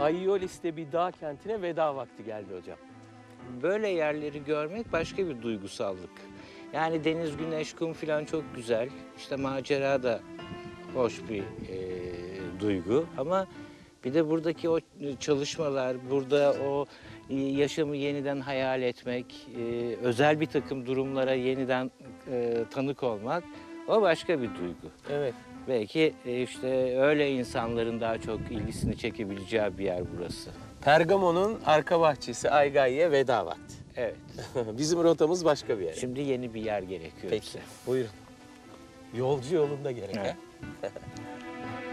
Hayyolis'te bir dağ kentine veda vakti geldi hocam. Böyle yerleri görmek başka bir duygusallık. Yani deniz, güneş, kum falan çok güzel. İşte macera da hoş bir duygu. Ama bir de buradaki o çalışmalar, burada o yaşamı yeniden hayal etmek, özel bir takım durumlara yeniden tanık olmak, o başka bir duygu. Evet. Belki işte öyle insanların daha çok ilgisini çekebileceği bir yer burası. Pergamon'un arka bahçesi Aygayi'ye veda vakti. Evet. Bizim rotamız başka bir yere. Şimdi yeni bir yer gerekiyor Peki, bize. buyurun. Yolcu yolunda gerek. Evet. ha?